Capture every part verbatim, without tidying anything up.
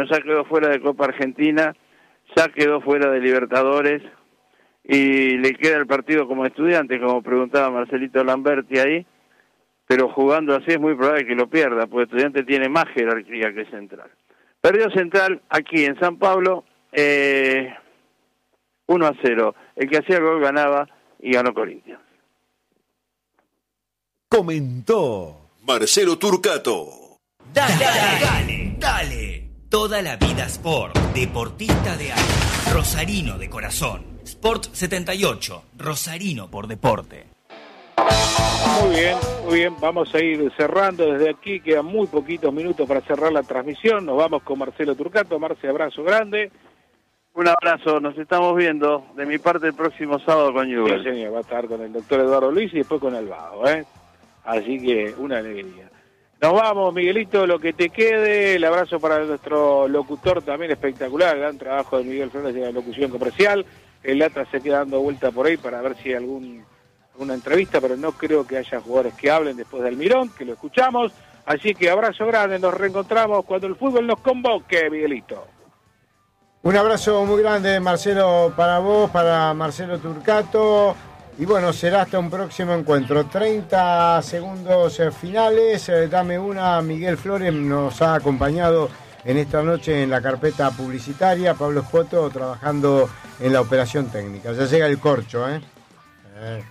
bueno, ya quedó fuera de Copa Argentina, ya quedó fuera de Libertadores, y le queda el partido como estudiante, como preguntaba Marcelito Lamberti ahí, pero jugando así es muy probable que lo pierda, porque Estudiante tiene más jerarquía que Central. Perdió Central aquí en San Pablo, eh, uno a cero. El que hacía el gol ganaba y ganó Corinthians. Comentó Marcelo Turcato. Dale, dale, dale, dale. Toda la vida Sport. Deportista de alma. Rosarino de corazón. Sport setenta y ocho. Rosarino por deporte. Muy bien, muy bien. Vamos a ir cerrando desde aquí. Quedan muy poquitos minutos para cerrar la transmisión. Nos vamos con Marcelo Turcato. Marce, abrazo grande. Un abrazo, nos estamos viendo de mi parte el próximo sábado con Newell. Sí, señor, va a estar con el doctor Eduardo Luis y después con el Vago, ¿eh? Así que una alegría. Nos vamos, Miguelito, lo que te quede. El abrazo para nuestro locutor también espectacular. Gran trabajo de Miguel Flores de la locución comercial. El Lata se queda dando vuelta por ahí para ver si hay algún, alguna entrevista, pero no creo que haya jugadores que hablen después del Mirón, que lo escuchamos. Así que abrazo grande, nos reencontramos cuando el fútbol nos convoque, Miguelito. Un abrazo muy grande, Marcelo, para vos, para Marcelo Turcato. Y bueno, será hasta un próximo encuentro. treinta segundos finales. Eh, dame una. Miguel Flores nos ha acompañado en esta noche en la carpeta publicitaria. Pablo Espoto trabajando en la operación técnica. Ya llega el corcho, ¿eh? eh.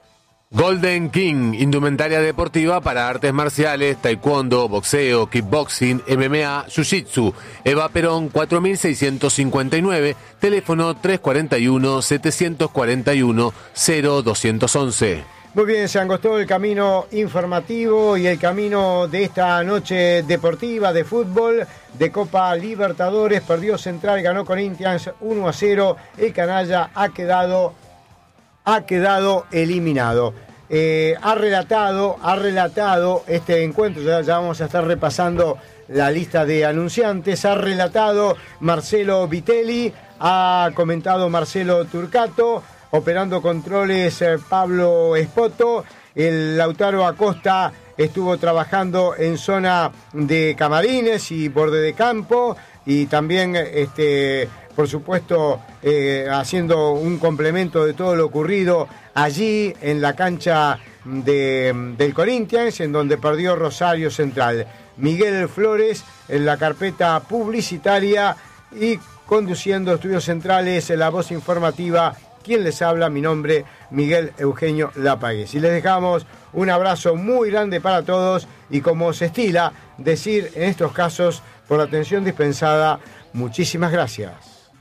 Golden King, indumentaria deportiva para artes marciales, taekwondo, boxeo, kickboxing, M M A, jiu-jitsu. Eva Perón cuatro mil seiscientos cincuenta y nueve, teléfono tres cuatro uno, siete cuatro uno, cero dos once. Muy bien, se angostó el camino informativo y el camino de esta noche deportiva de fútbol de Copa Libertadores. Perdió Central, ganó Corinthians uno a cero. El canalla ha quedado... ha quedado eliminado. Eh, ha relatado, ha relatado este encuentro, ya, ya vamos a estar repasando la lista de anunciantes, ha relatado Marcelo Vitelli, ha comentado Marcelo Turcato, operando controles eh, Pablo Espoto, el Lautaro Acosta estuvo trabajando en zona de camarines y borde de campo, y también este por supuesto, eh, haciendo un complemento de todo lo ocurrido allí en la cancha de, del Corinthians, en donde perdió Rosario Central. Miguel Flores en la carpeta publicitaria y conduciendo Estudios Centrales, la voz informativa. ¿Quién les habla? Mi nombre, Miguel Eugenio Lapagues. Y les dejamos un abrazo muy grande para todos y, como se estila decir en estos casos, por la atención dispensada, muchísimas gracias.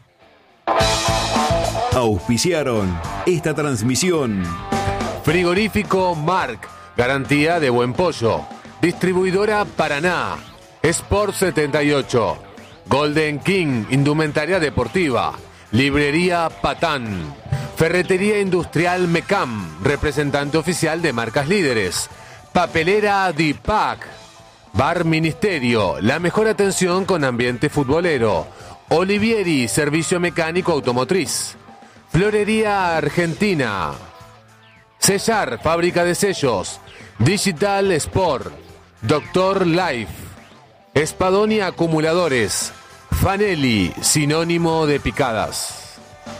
Auspiciaron esta transmisión. Frigorífico Marc, garantía de buen pollo. Distribuidora Paraná. Sport setenta y ocho. Golden King, indumentaria deportiva. Librería Patán. Ferretería Industrial Mecam, representante oficial de marcas líderes. Papelera Dipac. Bar Ministerio, la mejor atención con ambiente futbolero. Olivieri, servicio mecánico automotriz. Florería Argentina. Sellar, fábrica de sellos. Digital Sport. Doctor Life. Espadoni Acumuladores. Fanelli, sinónimo de picadas.